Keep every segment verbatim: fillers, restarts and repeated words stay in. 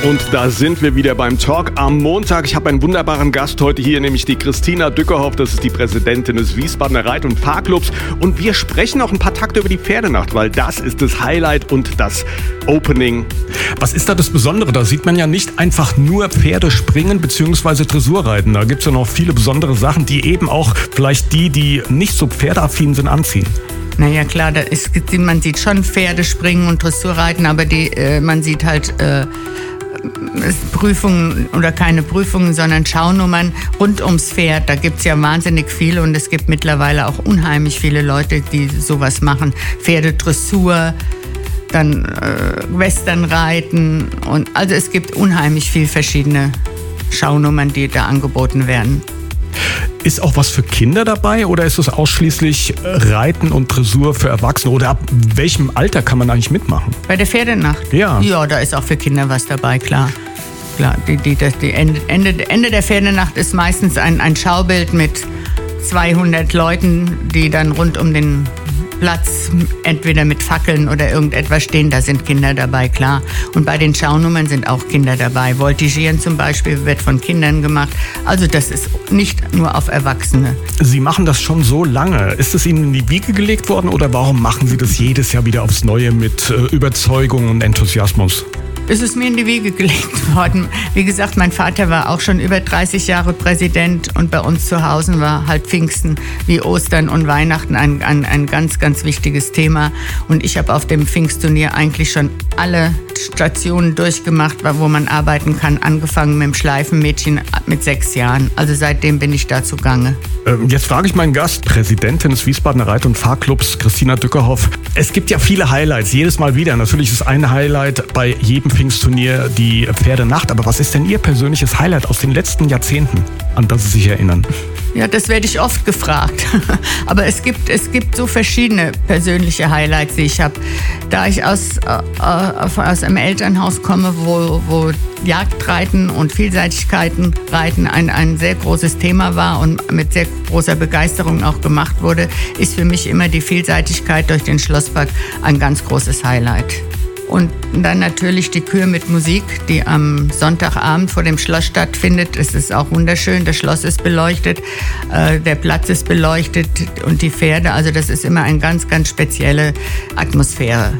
Und da sind wir wieder beim Talk am Montag. Ich habe einen wunderbaren Gast heute hier, nämlich die Christina Dückerhoff. Das ist die Präsidentin des Wiesbadener Reit- und Fahrclubs. Und wir sprechen auch ein paar Takte über die Pferdenacht, weil das ist das Highlight und das Opening. Was ist da das Besondere? Da sieht man ja nicht einfach nur Pferde springen bzw. Dressurreiten. Da gibt es ja noch viele besondere Sachen, die eben auch vielleicht die, die nicht so pferdeaffin sind, anziehen. Naja klar, da ist, man sieht schon Pferde springen und Dressurreiten, aber die, äh, man sieht halt äh, Prüfungen oder keine Prüfungen, sondern Schaunummern rund ums Pferd. Da gibt es ja wahnsinnig viele und es gibt mittlerweile auch unheimlich viele Leute, die sowas machen. Pferdedressur, dann äh, Westernreiten und also es gibt unheimlich viele verschiedene Schaunummern, die da angeboten werden. Ist auch was für Kinder dabei oder ist es ausschließlich Reiten und Dressur für Erwachsene? Oder ab welchem Alter kann man eigentlich mitmachen? Bei der Pferdenacht? Ja. Ja, da ist auch für Kinder was dabei, klar. Klar, die, die, das, die Ende, Ende, Ende der Pferdenacht ist meistens ein, ein Schaubild mit zweihundert Leuten, die dann rund um den Platz entweder mit Fackeln oder irgendetwas stehen, da sind Kinder dabei, klar. Und bei den Schaunummern sind auch Kinder dabei. Voltigieren zum Beispiel wird von Kindern gemacht. Also das ist nicht nur auf Erwachsene. Sie machen das schon so lange. Ist es Ihnen in die Wiege gelegt worden oder warum machen Sie das jedes Jahr wieder aufs Neue mit äh, Überzeugung und Enthusiasmus? Es ist mir in die Wiege gelegt worden. Wie gesagt, mein Vater war auch schon über dreißig Jahre Präsident und bei uns zu Hause war halt Pfingsten wie Ostern und Weihnachten ein, ein, ein ganz, ganz wichtiges Thema. Und ich habe auf dem Pfingstturnier eigentlich schon alle Stationen durchgemacht, wo man arbeiten kann, angefangen mit dem Schleifenmädchen mit sechs Jahren. Also seitdem bin ich da zugange. Ähm, jetzt frage ich meinen Gast, Präsidentin des Wiesbadener Reit- und Fahrclubs, Christina Dückerhoff. Es gibt ja viele Highlights, jedes Mal wieder. Natürlich ist ein Highlight bei jedem Pfingstturnier die Pferdenacht. Aber was ist denn Ihr persönliches Highlight aus den letzten Jahrzehnten, an das Sie sich erinnern? Ja, das werde ich oft gefragt. Aber es gibt, es gibt so verschiedene persönliche Highlights, die ich habe. Da ich aus, äh, aus einem Elternhaus komme, wo, wo Jagdreiten und Vielseitigkeiten Reiten ein, ein sehr großes Thema war und mit sehr großer Begeisterung auch gemacht wurde, ist für mich immer die Vielseitigkeit durch den Schlosspark ein ganz großes Highlight. Und dann natürlich die Kür mit Musik, die am Sonntagabend vor dem Schloss stattfindet. Es ist auch wunderschön, das Schloss ist beleuchtet, äh, der Platz ist beleuchtet und die Pferde. Also das ist immer eine ganz, ganz spezielle Atmosphäre.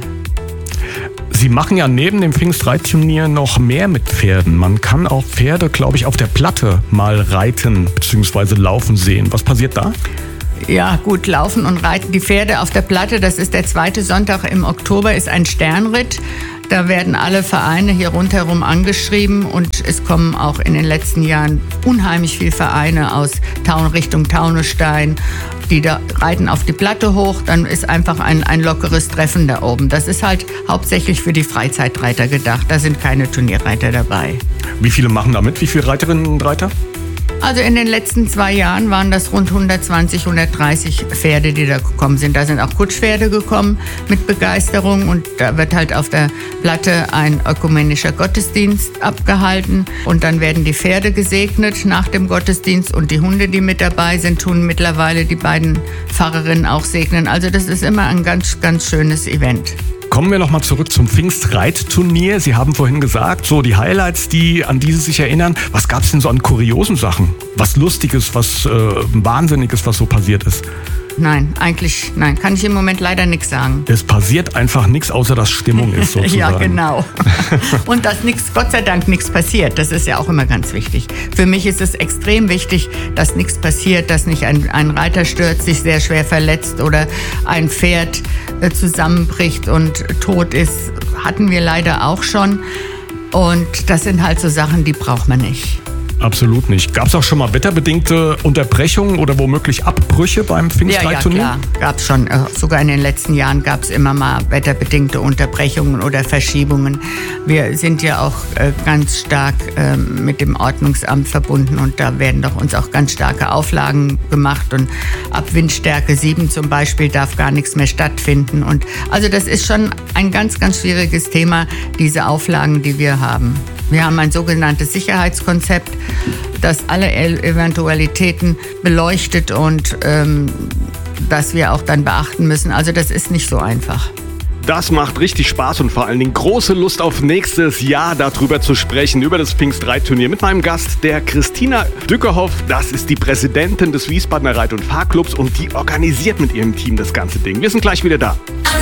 Sie machen ja neben dem Pfingstreitturnier noch mehr mit Pferden. Man kann auch Pferde, glaube ich, auf der Platte mal reiten bzw. laufen sehen. Was passiert da? Ja, gut, laufen und reiten die Pferde auf der Platte. Das ist der zweite Sonntag im Oktober, ist ein Sternritt. Da werden alle Vereine hier rundherum angeschrieben und es kommen auch in den letzten Jahren unheimlich viele Vereine aus Taun, Richtung Taunusstein. Die da reiten auf die Platte hoch, dann ist einfach ein, ein lockeres Treffen da oben. Das ist halt hauptsächlich für die Freizeitreiter gedacht. Da sind keine Turnierreiter dabei. Wie viele machen da mit? Wie viele Reiterinnen und Reiter? Also in den letzten zwei Jahren waren das rund hundertzwanzig, hundertdreißig Pferde, die da gekommen sind. Da sind auch Kutschpferde gekommen mit Begeisterung und da wird halt auf der Platte ein ökumenischer Gottesdienst abgehalten und dann werden die Pferde gesegnet nach dem Gottesdienst und die Hunde, die mit dabei sind, tun mittlerweile die beiden Pfarrerinnen auch segnen. Also das ist immer ein ganz, ganz schönes Event. Kommen wir nochmal zurück zum Pfingstreitturnier. Sie haben vorhin gesagt, so die Highlights, die an die Sie sich erinnern. Was gab es denn so an kuriosen Sachen? Was Lustiges, was äh, Wahnsinniges, was so passiert ist? Nein, eigentlich, nein, kann ich im Moment leider nichts sagen. Es passiert einfach nichts, außer dass Stimmung ist sozusagen. Ja, genau. Und dass nichts, Gott sei Dank nichts passiert, das ist ja auch immer ganz wichtig. Für mich ist es extrem wichtig, dass nichts passiert, dass nicht ein, ein Reiter stürzt, sich sehr schwer verletzt oder ein Pferd äh, zusammenbricht und tot ist. Hatten wir leider auch schon. Und das sind halt so Sachen, die braucht man nicht. Absolut nicht. Gab es auch schon mal wetterbedingte Unterbrechungen oder womöglich Abbrüche beim Pfingstreitturnier? Ja, ja, klar. Gab es schon. Sogar in den letzten Jahren gab es immer mal wetterbedingte Unterbrechungen oder Verschiebungen. Wir sind ja auch äh, ganz stark äh, mit dem Ordnungsamt verbunden und da werden doch uns auch ganz starke Auflagen gemacht und ab Windstärke sieben zum Beispiel darf gar nichts mehr stattfinden. Und also das ist schon ein ganz, ganz schwieriges Thema, diese Auflagen, die wir haben. Wir haben ein sogenanntes Sicherheitskonzept, das alle Eventualitäten beleuchtet und ähm, das wir auch dann beachten müssen. Also das ist nicht so einfach. Das macht richtig Spaß und vor allen Dingen große Lust auf nächstes Jahr darüber zu sprechen, über das Pfingstreitturnier mit meinem Gast, der Christina Dückerhoff. Das ist die Präsidentin des Wiesbadener Reit- und Fahrclubs und die organisiert mit ihrem Team das ganze Ding. Wir sind gleich wieder da.